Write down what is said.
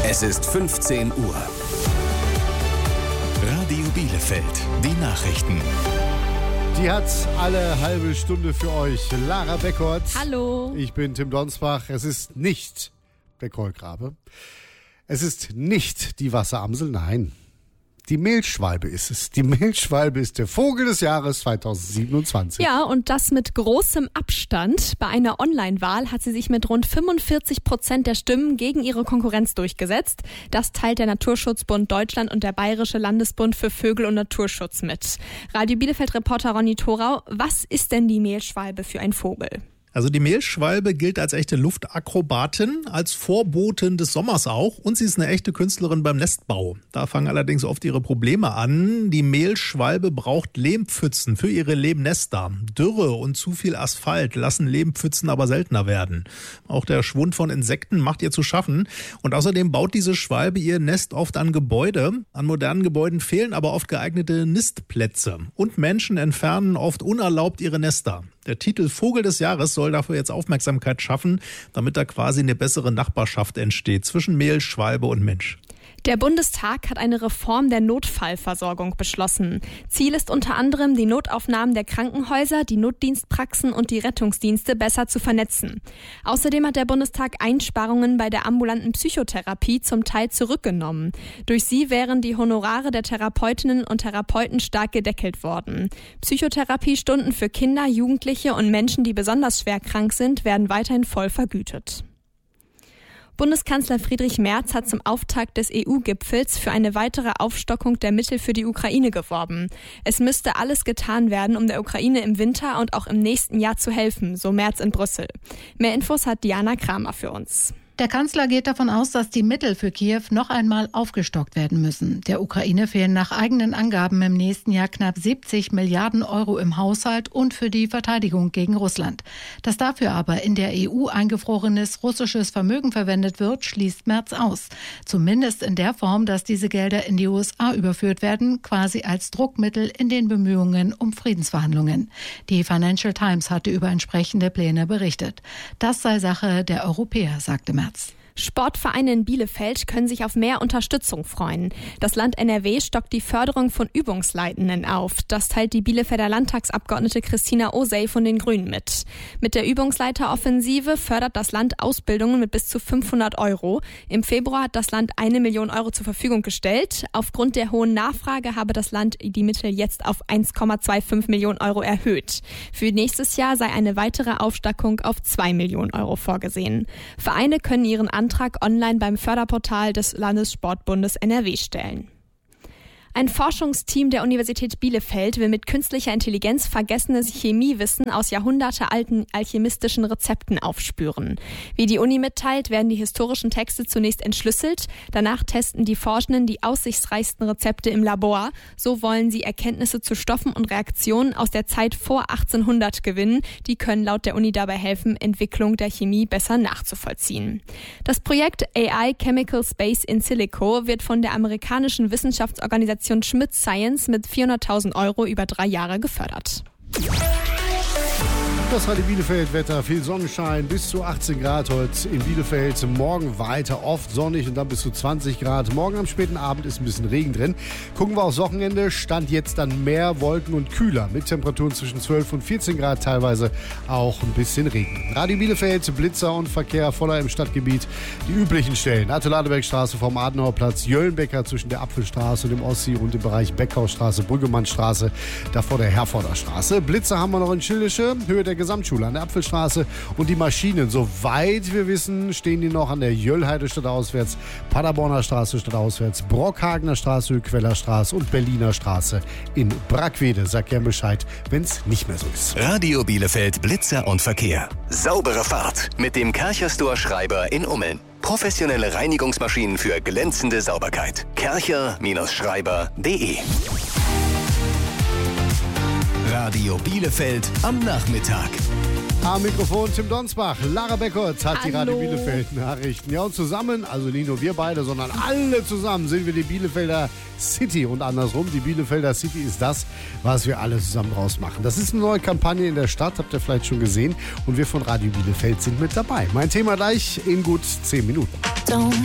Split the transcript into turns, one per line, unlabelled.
Es ist 15 Uhr. Radio Bielefeld, die Nachrichten.
Die hat alle halbe Stunde für euch Lara Beckert.
Hallo.
Ich bin Tim Donsbach. Es ist nicht der Keulgrabe. Es ist nicht die Wasseramsel, nein. Die Mehlschwalbe ist es. Die Mehlschwalbe ist der Vogel des Jahres 2027.
Ja, und das mit großem Abstand. Bei einer Online-Wahl hat sie sich mit rund 45% der Stimmen gegen ihre Konkurrenz durchgesetzt. Das teilt der Naturschutzbund Deutschland und der Bayerische Landesbund für Vögel- und Naturschutz mit. Radio Bielefeld-Reporter Ronny Thorau, was ist denn die Mehlschwalbe für ein Vogel?
Also die Mehlschwalbe gilt als echte Luftakrobatin, als Vorbotin des Sommers auch, und sie ist eine echte Künstlerin beim Nestbau. Da fangen allerdings oft ihre Probleme an. Die Mehlschwalbe braucht Lehmpfützen für ihre Lehmnester. Dürre und zu viel Asphalt lassen Lehmpfützen aber seltener werden. Auch der Schwund von Insekten macht ihr zu schaffen. Und außerdem baut diese Schwalbe ihr Nest oft an Gebäude. An modernen Gebäuden fehlen aber oft geeignete Nistplätze. Und Menschen entfernen oft unerlaubt ihre Nester. Der Titel Vogel des Jahres soll dafür jetzt Aufmerksamkeit schaffen, damit da quasi eine bessere Nachbarschaft entsteht zwischen Mehlschwalbe und Mensch.
Der Bundestag hat eine Reform der Notfallversorgung beschlossen. Ziel ist unter anderem, die Notaufnahmen der Krankenhäuser, die Notdienstpraxen und die Rettungsdienste besser zu vernetzen. Außerdem hat der Bundestag Einsparungen bei der ambulanten Psychotherapie zum Teil zurückgenommen. Durch sie wären die Honorare der Therapeutinnen und Therapeuten stark gedeckelt worden. Psychotherapiestunden für Kinder, Jugendliche und Menschen, die besonders schwer krank sind, werden weiterhin voll vergütet. Bundeskanzler Friedrich Merz hat zum Auftakt des EU-Gipfels für eine weitere Aufstockung der Mittel für die Ukraine geworben. Es müsste alles getan werden, um der Ukraine im Winter und auch im nächsten Jahr zu helfen, so Merz in Brüssel. Mehr Infos hat Diana Kramer für uns.
Der Kanzler geht davon aus, dass die Mittel für Kiew noch einmal aufgestockt werden müssen. Der Ukraine fehlen nach eigenen Angaben im nächsten Jahr knapp 70 Milliarden Euro im Haushalt und für die Verteidigung gegen Russland. Dass dafür aber in der EU eingefrorenes russisches Vermögen verwendet wird, schließt Merz aus. Zumindest in der Form, dass diese Gelder in die USA überführt werden, quasi als Druckmittel in den Bemühungen um Friedensverhandlungen. Die Financial Times hatte über entsprechende Pläne berichtet. Das sei Sache der Europäer, sagte Merz.
Sportvereine in Bielefeld können sich auf mehr Unterstützung freuen. Das Land NRW stockt die Förderung von Übungsleitenden auf. Das teilt die Bielefelder Landtagsabgeordnete Christina Osey von den Grünen mit. Mit der Übungsleiteroffensive fördert das Land Ausbildungen mit bis zu 500 Euro. Im Februar hat das Land 1 Million Euro zur Verfügung gestellt. Aufgrund der hohen Nachfrage habe das Land die Mittel jetzt auf 1,25 Millionen Euro erhöht. Für nächstes Jahr sei eine weitere Aufstockung auf 2 Millionen Euro vorgesehen. Vereine können ihren Antrag online beim Förderportal des Landessportbundes NRW stellen. Ein Forschungsteam der Universität Bielefeld will mit künstlicher Intelligenz vergessenes Chemiewissen aus jahrhundertealten alchemistischen Rezepten aufspüren. Wie die Uni mitteilt, werden die historischen Texte zunächst entschlüsselt. Danach testen die Forschenden die aussichtsreichsten Rezepte im Labor. So wollen sie Erkenntnisse zu Stoffen und Reaktionen aus der Zeit vor 1800 gewinnen. Die können laut der Uni dabei helfen, Entwicklung der Chemie besser nachzuvollziehen. Das Projekt AI Chemical Space in Silico wird von der amerikanischen Wissenschaftsorganisation Schmidt Science mit 400.000 Euro über 3 Jahre gefördert.
Das war die Bielefeld-Wetter. Viel Sonnenschein, bis zu 18 Grad heute in Bielefeld. Morgen weiter oft sonnig und dann bis zu 20 Grad. Morgen am späten Abend ist ein bisschen Regen drin. Gucken wir aufs Wochenende. Stand jetzt dann mehr Wolken und kühler. Mit Temperaturen zwischen 12 und 14 Grad. Teilweise auch ein bisschen Regen. Radio Bielefeld, Blitzer und Verkehr voller im Stadtgebiet. Die üblichen Stellen. Alte-Ladeberg-Straße vom Adenauerplatz. Jöllenbecker zwischen der Apfelstraße und dem Ossi und dem Bereich Beckhausstraße, Brüggemannstraße. Davor der Herforder Straße. Blitzer haben wir noch in Schildische. Höhe der Gesamtschule an der Apfelstraße und die Maschinen, soweit wir wissen, stehen die noch an der Jöllheide stadtauswärts, Paderborner Straße stadtauswärts, Brockhagener Straße, Quellerstraße und Berliner Straße in Brackwede. Sag gern Bescheid, wenn es nicht mehr so ist.
Radio Bielefeld, Blitzer und Verkehr. Saubere Fahrt mit dem Karcher Store Schreiber in Ummeln. Professionelle Reinigungsmaschinen für glänzende Sauberkeit. Karcher-Schreiber.de. Radio Bielefeld am Nachmittag.
Am Mikrofon Tim Donsbach. Lara Beckert hat die Radio Bielefeld Nachrichten. Ja, und zusammen, also nicht nur wir beide, sondern alle zusammen sind wir die Bielefelder City und andersrum. Die Bielefelder City ist das, was wir alle zusammen draus machen. Das ist eine neue Kampagne in der Stadt, habt ihr vielleicht schon gesehen. Und wir von Radio Bielefeld sind mit dabei. Mein Thema gleich in gut 10 Minuten.